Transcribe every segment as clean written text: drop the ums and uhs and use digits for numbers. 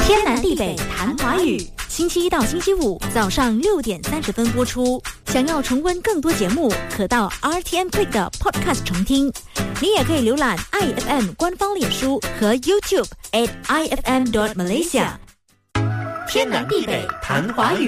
天南地北谈华语，星期一到星期五早上6点30分播出。想要重温更多节目，可到 RTM Play 的 Podcast 重听。你也可以浏览 IFM 官方脸书和 YouTube @IFM.Malaysia。天南地北谈华语。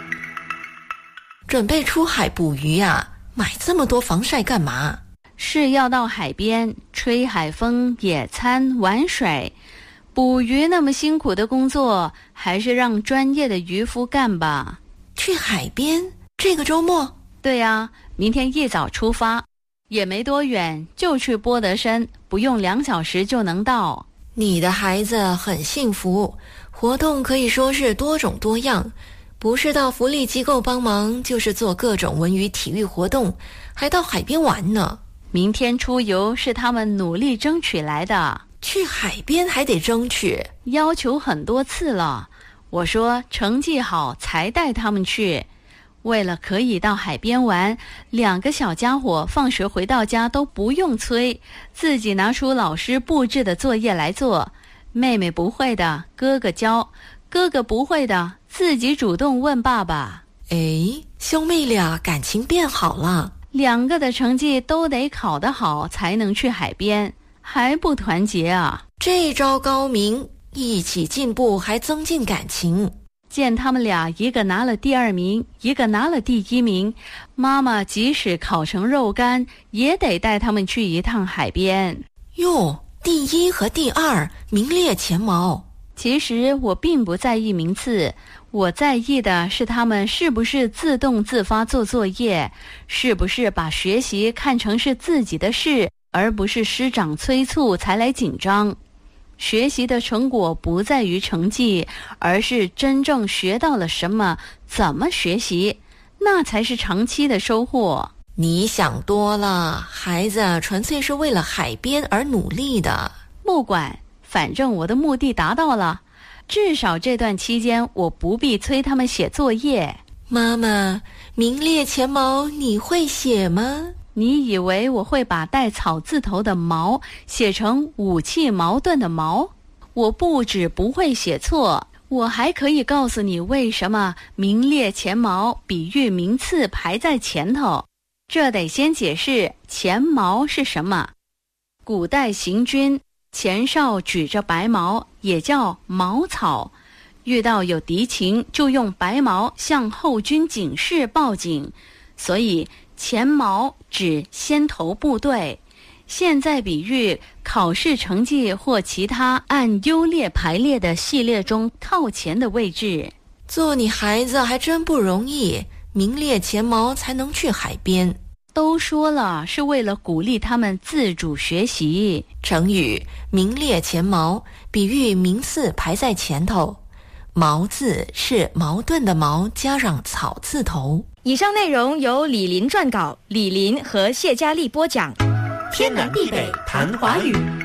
准备出海捕鱼啊？买这么多防晒干嘛？ 是要到海边吹海风、野餐、玩水。捕鱼那么辛苦的工作，还是让专业的渔夫干吧。 去海边？这个周末？ 对啊，明天一早出发，也没多远，就去波德申，不用2小时就能到。 你的孩子很幸福，活动可以说是多种多样，不是到福利机构帮忙，就是做各种文娱体育活动，还到海边玩呢。 明天出游是他们努力争取来的。 去海边还得争取， 要求很多次了。我说成绩好才带他们去。为了可以到海边玩，2个小家伙放学回到家都不用催，自己拿出老师布置的作业来做。妹妹不会的，哥哥教；哥哥不会的，自己主动问爸爸。 兄妹俩感情变好了。 2个的成绩都得考得好才能去海边，还不团结啊？ 这招高明，一起进步还增进感情。 见他们俩一个拿了第2名，一个拿了第1名，妈妈即使烤成肉干，也得带他们去一趟海边。 哟，第1和第2名列前茅。 其实我并不在意名次，我在意的是他们是不是自动自发做作业，是不是把学习看成是自己的事，而不是师长催促才来紧张。学习的成果不在于成绩，而是真正学到了什么，怎么学习，那才是长期的收获。 你想多了，孩子纯粹是为了海边而努力的。 不管，反正我的目的达到了，至少这段期间我不必催他们写作业。 妈妈，名列前茅你会写吗？ 你以为我会把带草字头的矛写成武器矛盾的矛？我不止不会写错，我还可以告诉你为什么名列前茅比喻名次排在前头。这得先解释前矛是什么。古代行军，前哨举着白矛，也叫矛草，遇到有敌情就用白矛向后军警示报警，所以前矛指先头部队。现在比喻考试成绩或其他按优劣排列的系列中靠前的位置。 做你孩子还真不容易，名列前茅才能去海边。 都说了是为了鼓励他们自主学习。 成语名列前茅比喻名次排在前头，茅字是矛盾的矛加上草字头。 以上内容由李林撰稿，李林和谢佳丽播讲。天南地北谈华语。